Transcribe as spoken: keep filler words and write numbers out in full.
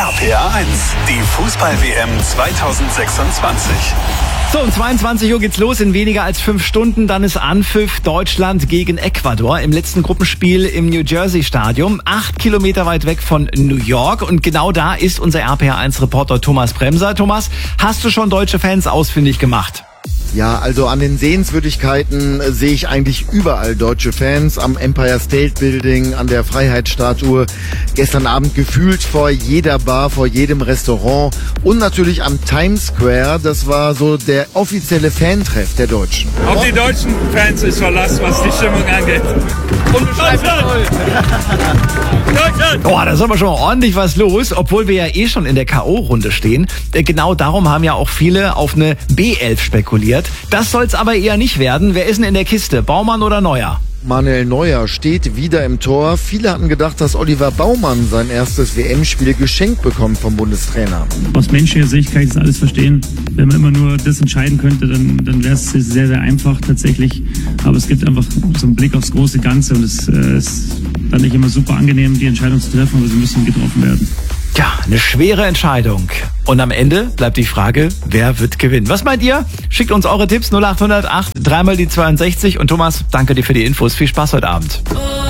R P R eins, die Fußball-W M zweitausendsechsundzwanzig. So, um zweiundzwanzig Uhr geht's los, in weniger als fünf Stunden. Dann ist Anpfiff Deutschland gegen Ecuador im letzten Gruppenspiel im New Jersey Stadium. Acht Kilometer weit weg von New York. Und genau da ist unser R P R eins Reporter Thomas Bremser. Thomas, hast du schon deutsche Fans ausfindig gemacht? Ja, also an den Sehenswürdigkeiten äh, sehe ich eigentlich überall deutsche Fans. Am Empire State Building, an der Freiheitsstatue, gestern Abend gefühlt vor jeder Bar, vor jedem Restaurant und natürlich am Times Square. Das war so der offizielle Fantreff der Deutschen. Auf die deutschen Fans ist Verlass, was die Stimmung angeht. Boah, da ist aber schon mal ordentlich was los, obwohl wir ja eh schon in der K O-Runde stehen. Genau darum haben ja auch viele auf eine B elf spekuliert. Das soll's aber eher nicht werden. Wer ist denn in der Kiste? Baumann oder Neuer? Manuel Neuer steht wieder im Tor. Viele hatten gedacht, dass Oliver Baumann sein erstes W M-Spiel geschenkt bekommt vom Bundestrainer. Aus menschlicher Sicht kann ich das alles verstehen. Wenn man immer nur das entscheiden könnte, dann, dann wäre es sehr, sehr einfach tatsächlich. Aber es gibt einfach so einen Blick aufs große Ganze und es äh, ist dann nicht immer super angenehm, die Entscheidung zu treffen, aber sie müssen getroffen werden. Ja, eine schwere Entscheidung. Und am Ende bleibt die Frage, wer wird gewinnen? Was meint ihr? Schickt uns eure Tipps null acht null acht, dreimal die zweiundsechzig. Und Thomas, danke dir für die Infos. Viel Spaß heute Abend.